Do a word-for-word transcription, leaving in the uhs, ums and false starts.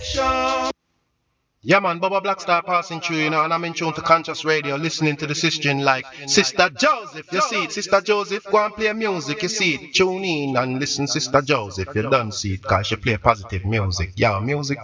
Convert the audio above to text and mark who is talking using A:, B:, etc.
A: Yeah man, Bubba Blackstar passing through, you know, and I'm in tune to Conscious Radio, listening to the sister like Sister Joseph, you see it, Sister Joseph, go and play music, you see it, tune in and listen Sister Joseph, you don't see it, cause she play positive music, yeah, music